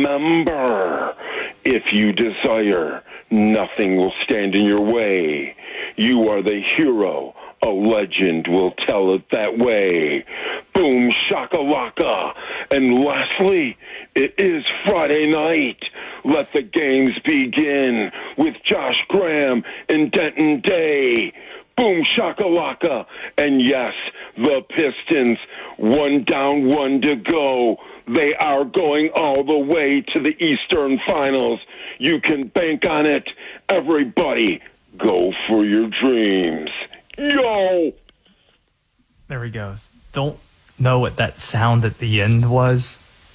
Remember, if you desire, nothing will stand in your way. You are the hero. A legend will tell it that way. Boom, shakalaka. And lastly, it is Friday night. Let the games begin with Josh Graham and Denton Day. Boom, shakalaka. And yes, the Pistons, one down, one to go. They are going all the way to the Eastern Finals. You can bank on it. Everybody, go for your dreams. Yo! There he goes. Don't know what that sound at the end was.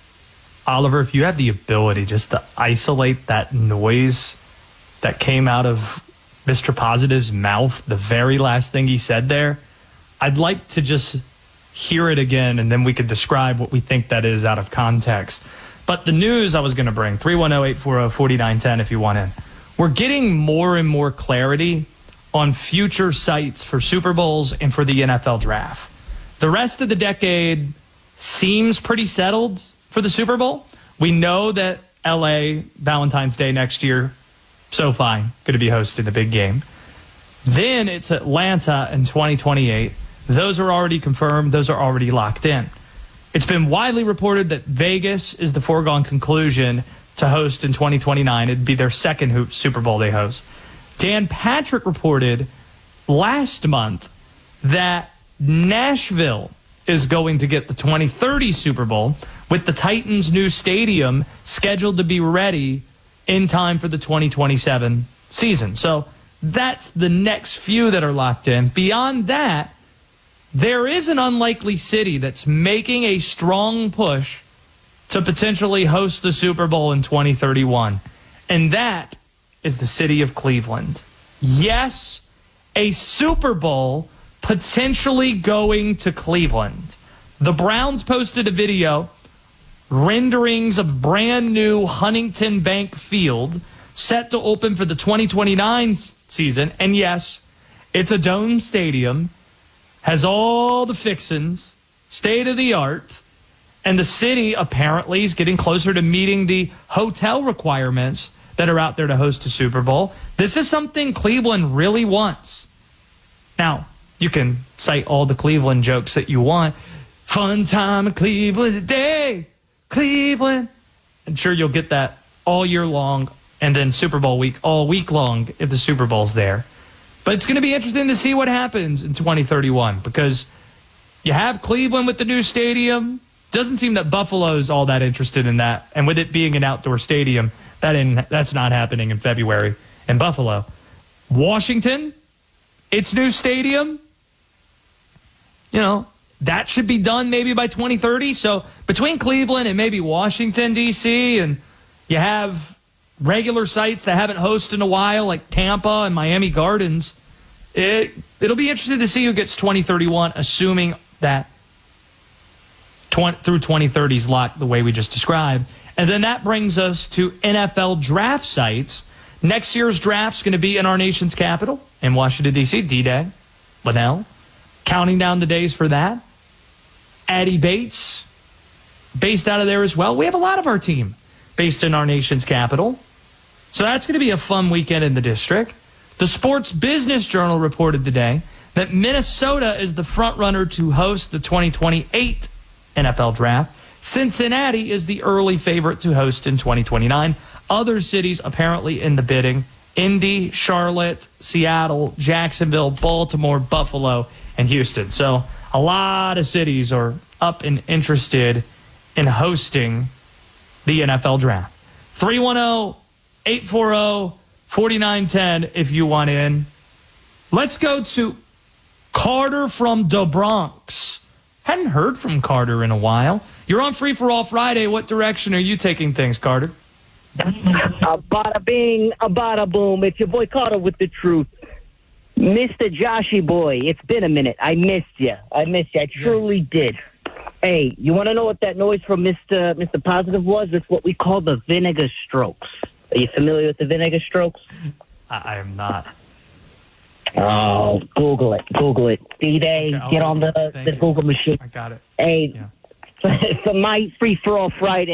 Oliver, if you have the ability just to isolate that noise that came out of Mr. Positive's mouth, the very last thing he said there, I'd like to just hear it again, and then we could describe what we think that is out of context. But the news I was going to bring, 310-840-4910 if you want in. We're getting more and more clarity on future sites for Super Bowls and for the NFL draft. The rest of the decade seems pretty settled for the Super Bowl. We know that LA, Valentine's Day next year, SoFi, going to be hosting the big game. Then it's Atlanta in 2028. Those are already confirmed. Those are already locked in. It's been widely reported that Vegas is the foregone conclusion to host in 2029. It'd be their second Super Bowl they host. Dan Patrick reported last month that Nashville is going to get the 2030 Super Bowl with the Titans' new stadium scheduled to be ready in time for the 2027 season. So that's the next few that are locked in. Beyond that, there is an unlikely city that's making a strong push to potentially host the Super Bowl in 2031, and that is the city of Cleveland. Yes, a Super Bowl potentially going to Cleveland. The Browns posted a video, renderings of brand new Huntington Bank Field set to open for the 2029 season. And yes, it's a dome stadium, has all the fixings, state of the art, and the city apparently is getting closer to meeting the hotel requirements that are out there to host a Super Bowl. This is something Cleveland really wants. Now, you can cite all the Cleveland jokes that you want. Fun time in Cleveland today, Cleveland. I'm sure you'll get that all year long, and then Super Bowl week all week long if the Super Bowl's there. But it's going to be interesting to see what happens in 2031 because you have Cleveland with the new stadium. Doesn't seem that Buffalo's all that interested in that. And with it being an outdoor stadium, that's not happening in February in Buffalo. Washington, its new stadium, that should be done maybe by 2030. So between Cleveland and maybe Washington, D.C., and you have regular sites that haven't hosted in a while like Tampa and Miami Gardens, it'll be interesting to see who gets 2031, assuming that through 2030 is locked the way we just described. And then that brings us to NFL draft sites. Next year's draft's going to be in our nation's capital in Washington, D.C., D-Day, Linnell. Counting down the days for that. Addie Bates, based out of there as well. We have a lot of our team based in our nation's capital. So that's going to be a fun weekend in the district. The Sports Business Journal reported today that Minnesota is the front runner to host the 2028 NFL Draft. Cincinnati is the early favorite to host in 2029. Other cities apparently in the bidding: Indy, Charlotte, Seattle, Jacksonville, Baltimore, Buffalo, and Houston. So a lot of cities are up and interested in hosting the NFL Draft. 310-840-4910 if you want in. Let's go to Carter from the Bronx. Hadn't heard from Carter in a while. You're on Free for All Friday. What direction are you taking things, Carter? A bada bing, a bada boom. It's your boy Carter with the truth. Mr. Joshy boy, it's been a minute. I missed you. I truly did. Hey, you want to know what that noise from Mr. Positive was? It's what we call the vinegar strokes. Are you familiar with the vinegar strokes? I am not. Oh, Google it. D-Day, okay, get on the Google machine. I got it. Hey, yeah. For my Free for All Friday.